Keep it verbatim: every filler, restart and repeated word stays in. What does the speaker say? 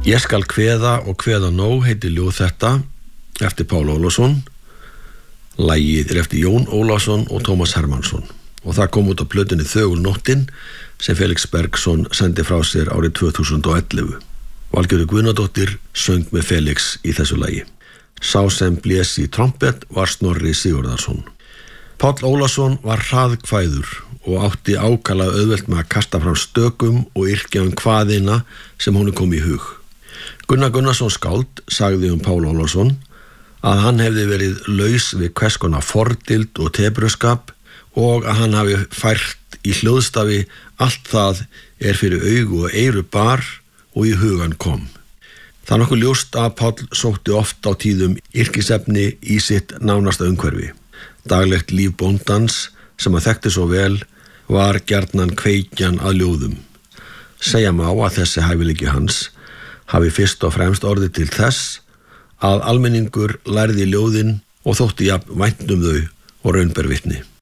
Ég skal kveða og kveða nóg heitir ljóð þetta eftir Pál Ólafsson. Lagið er eftir Jón Ólafsson og Tómas Hermannsson og það kom út á plötunni Þögulnóttin sem Felix Bergsson sendi frá sér árið tvö þúsund og ellefu. Valgerður Guðnadóttir söng með Felix í þessu lagi. Sá sem blés í trompet var Snorri Sigurðarsson. Páll Ólafsson var hraðkvæður og átti ákaflega auðvelt með að kasta fram stökum og yrkja um kvaðina sem honum kom í hug. Gunnar Gunnarsson skáld sagði um Pál Ólafsson að hann hefði verið laus við hvers konar fordild og tepruskap og að hann hafi fært í hljóðstafi allt það er fyrir augu og eyru bar og í hugan kom. Það er nokkuð ljóst að Páll sótti oft á tíðum yrkisefni í sitt nánasta umhverfi. Daglegt líf bóndans sem að þekkti svo vel var gjarnan kveikjan að ljóðum. Segja má að þessi hæfileiki hans hafi fyrst og fremst orðið til þess að almenningur lærði ljóðin og þótti jafn vænt um þau og raun ber vitni.